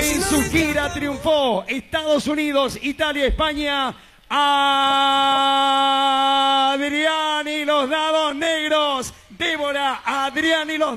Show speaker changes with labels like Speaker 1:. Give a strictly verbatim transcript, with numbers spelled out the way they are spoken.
Speaker 1: En su gira triunfó Estados Unidos, Italia, España. Adrián y los Dados Negros. Débora, Adrián y los